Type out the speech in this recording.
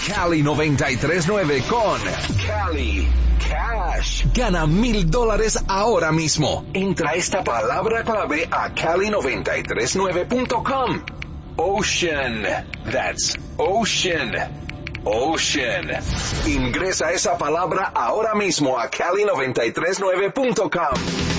Cali 93.9 con Cali Cash. Gana $1,000 ahora mismo. Entra esta palabra clave a Cali939.com. Ocean. That's Ocean. Ocean. Ingresa esa palabra ahora mismo a Cali939.com.